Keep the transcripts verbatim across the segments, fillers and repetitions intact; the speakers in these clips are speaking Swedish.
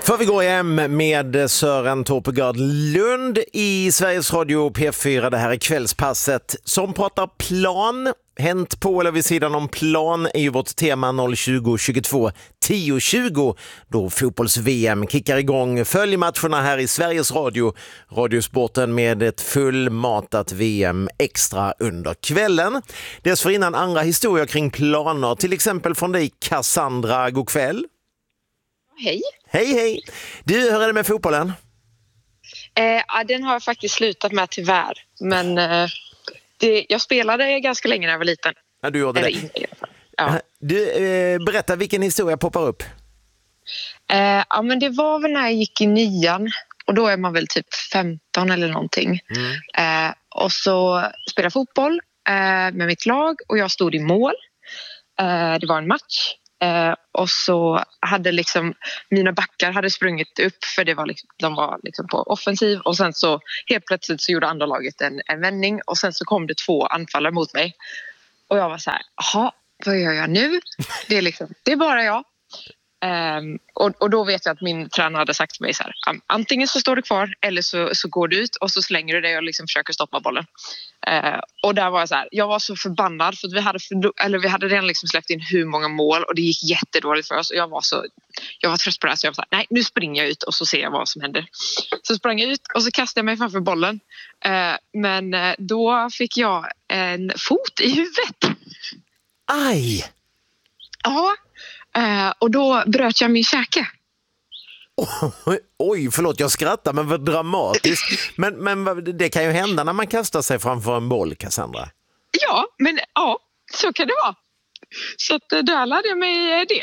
För vi går hem med Sören Torpegard Lund i Sveriges Radio P fyra. Det här är kvällspasset som pratar plan. Hänt på eller vid sidan om plan är ju vårt tema noll tjugo tjugotvå tio tjugo då fotbolls-V M kickar igång. Följ matcherna här i Sveriges Radio, Radiosporten med ett fullmatat V M extra under kvällen. Dessförinnan andra historier kring planer, till exempel från dig Cassandra, god kväll. Hej. Hej hej. Du, hur är det med fotbollen? Eh, ja, den har jag faktiskt slutat med tyvärr. Men eh, det, jag spelade ganska länge när jag var liten. Ja, du gjorde Eller det. inte, ja. Du, eh, berätta vilken historia poppar upp. Eh, ja, men det var väl när jag gick i nian. Och då är man väl typ femton eller någonting. Mm. Eh, och så spelade jag fotboll eh, med mitt lag. Och jag stod i mål. Eh, det var en match. Eh, och så hade liksom mina backar hade sprungit upp för det var liksom, de var liksom på offensiv och sen så helt plötsligt så gjorde andra laget en, en vändning och sen så kom det två anfallare mot mig och jag var så här, jaha, vad gör jag nu? Det är liksom, det är bara jag. Um, och, och då vet jag att min tränare hade sagt till mig så här, antingen så står du kvar eller så, så går du ut och så slänger du dig och liksom försöker stoppa bollen. Uh, och där var jag så här, jag var så förbannad för att vi hade, för, eller vi hade redan liksom släppt in hur många mål och det gick jättedåligt för oss och jag var så, jag var trött på det här så jag var så här, nej nu springer jag ut och så ser jag vad som händer. Så sprang jag ut och så kastade jag mig framför bollen uh, men uh, då fick jag en fot i huvudet. Aj! Ja. Uh, och då bröt jag min käke. Oj, oj, förlåt jag skrattar men vad dramatiskt. Men, men det kan ju hända när man kastar sig framför en boll, Cassandra. Ja, men ja, så kan det vara. Så att, då lärde jag mig det.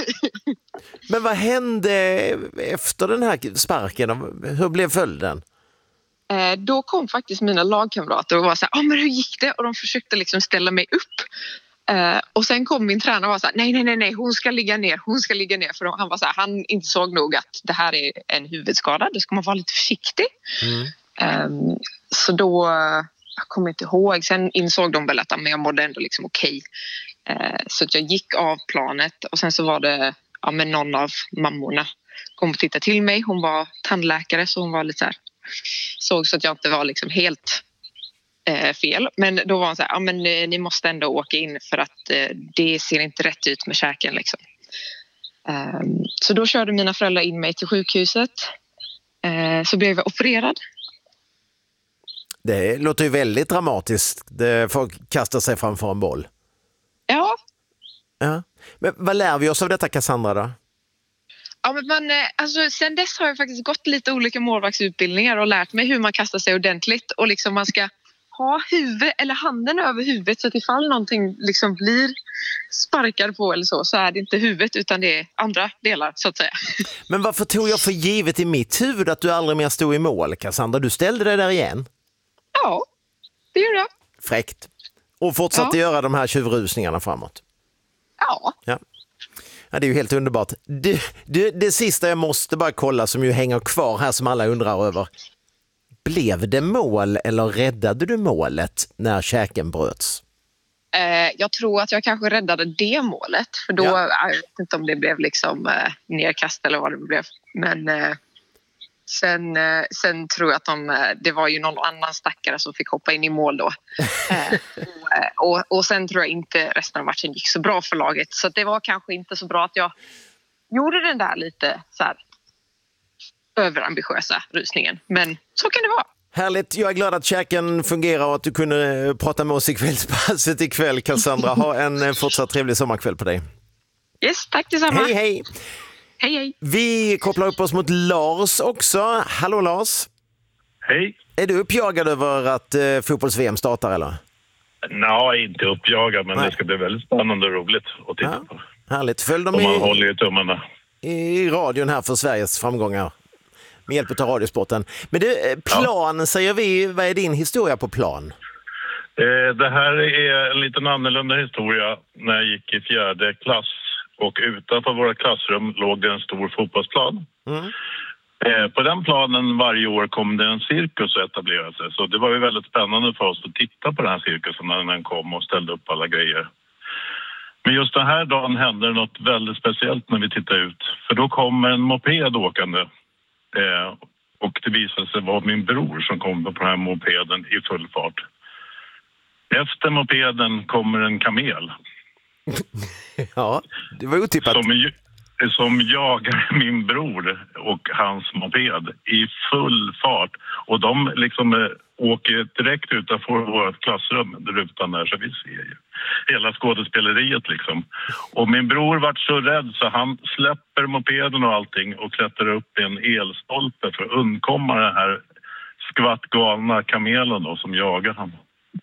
Men vad hände efter den här sparken? Hur blev följden? Uh, då kom faktiskt mina lagkamrater och var så här, ah, men hur gick det? Och de försökte liksom ställa mig upp. Uh, och sen kom min tränare och var så här, nej, nej, nej, nej, hon ska ligga ner, hon ska ligga ner. För han var så här, han insåg nog att det här är en huvudskada, då ska man vara lite försiktig. Mm. Um, så då, jag kommer inte ihåg, sen insåg de väl att men jag mådde ändå liksom okej. Uh, så att jag gick av planet och sen så var det, ja men någon av mammorna kom och tittade till mig. Hon var tandläkare så hon var lite så här, såg så att jag inte var liksom helt fel, men då var han så här, ja men ni måste ändå åka in för att eh, det ser inte rätt ut med käken liksom. Um, så då körde mina föräldrar in mig till sjukhuset. Uh, så blev jag opererad. Det låter ju väldigt dramatiskt. Det folk kastar sig framför en boll. Ja. Ja. Men vad lär vi oss av detta, Cassandra då? Ja, men man, alltså, sen dess har jag faktiskt gått lite olika målvaktsutbildningar och lärt mig hur man kastar sig ordentligt och liksom man ska ha huvudet eller handen över huvudet så att ifall någonting liksom blir sparkad på eller så så är det inte huvudet utan det är andra delar så att säga. Men varför tog jag för givet i mitt huvud att du aldrig mer stod i mål, Cassandra? Du ställde dig där igen. Ja, det gjorde jag. Fräckt. Och fortsatte ja. göra de här tjuvrusningarna framåt. Ja. Ja. Ja, det är ju helt underbart. Det, det, det sista jag måste bara kolla som ju hänger kvar här som alla undrar över. Blev det mål eller räddade du målet när käken bröts? Eh, jag tror att jag kanske räddade det målet. För då, ja. jag vet inte om det blev liksom eh, nedkast eller vad det blev. Men eh, sen, eh, sen tror jag att de, det var ju någon annan stackare som fick hoppa in i mål då. Eh, och, och, och sen tror jag inte resten av matchen gick så bra för laget. Så det var kanske inte så bra att jag gjorde den där lite så här överambitiösa rusningen. Men så kan det vara. Härligt. Jag är glad att käken fungerar och att du kunde prata med oss i kvällspasset ikväll, Cassandra. Ha en fortsatt trevlig sommarkväll på dig. Yes, tack detsamma. Hej, hej. Hej, hej. Vi kopplar upp oss mot Lars också. Hallå Lars. Hej. Är du uppjagad över att eh, fotbolls-V M startar eller? Nej, inte uppjagad, men Nej. det ska bli väldigt spännande och roligt att titta ja. på. Härligt. Följ dem och man i, håller ju tummarna. i radion här för Sveriges framgångar. Med hjälp av Radiosporten. Men du, plan ja. säger vi, vad är din historia på plan? Eh, det här är en liten annorlunda historia när jag gick i fjärde klass. Och utanför våra klassrum låg det en stor fotbollsplan. Mm. Eh, på den planen varje år kom det en cirkus att etablera sig. Så det var ju väldigt spännande för oss att titta på den här cirkusen när den kom och ställde upp alla grejer. Men just den här dagen hände något väldigt speciellt när vi tittade ut. För då kom en moped åkande. Eh, och det visade sig vara min bror som kom på den här mopeden i full fart. Efter mopeden kommer en kamel. Ja, det var otippat. Som, som jagar min bror och hans moped i full fart. Och de liksom eh, åker direkt utanför vårt klassrum, rutan där, så vi ser ju hela skådespeleriet liksom. Och min bror vart så rädd så han släpper mopeden och allting och klättrar upp i en elstolpe för att undkomma den här skvattgalna kamelen då, som jagar honom.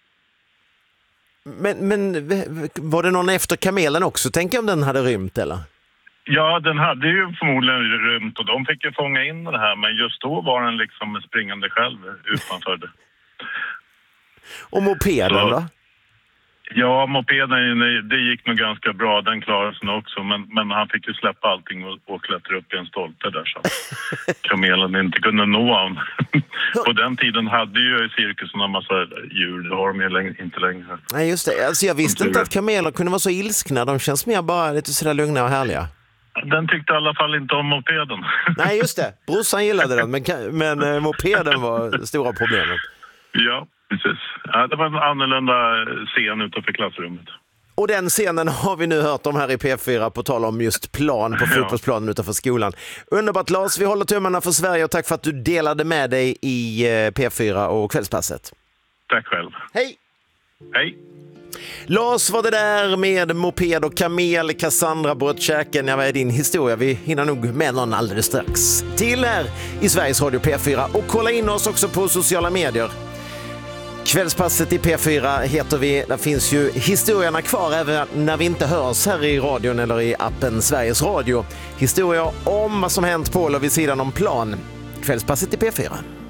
Men, men var det någon efter kamelen också? Tänk om den hade rymt eller? Ja, den hade ju förmodligen rymt och de fick ju fånga in det här, men just då var den liksom springande själv utanför det. Och mopeden så, då? Ja, mopeden, det gick nog ganska bra, den klarade sig också, men, men han fick ju släppa allting och, och klättra upp i en stolpe där så kamelen inte kunde nå honom. På den tiden hade ju cirkusen en massa djur, det har de ju läng- inte längre. Nej, just det. Alltså, jag visste inte att kameler kunde vara så ilskna, de känns mer bara lite sådär lugna och härliga. Den tyckte i alla fall inte om mopeden. Nej, just det. Brorsan gillade den, men, men eh, mopeden var stora problemet. Ja, precis. Ja, det var en annorlunda scen utanför klassrummet. Och den scenen har vi nu hört om här i P fyra på tal om just plan på fotbollsplanen ja. Utanför skolan. Underbart Lars, vi håller tummarna för Sverige och tack för att du delade med dig i P fyra och Kvällspasset. Tack själv. Hej! Hej! Lars var det där med moped och kamel. Cassandra bröt käken. Ja, vad är din historia? Vi hinner nog med någon alldeles strax. Till här i Sveriges Radio P fyra och kolla in oss också på sociala medier. Kvällspasset i P fyra heter vi. Där finns ju historierna kvar även när vi inte hörs här i radion eller i appen Sveriges Radio. Historier om vad som hänt på eller vid sidan om plan. Kvällspasset i P fyra.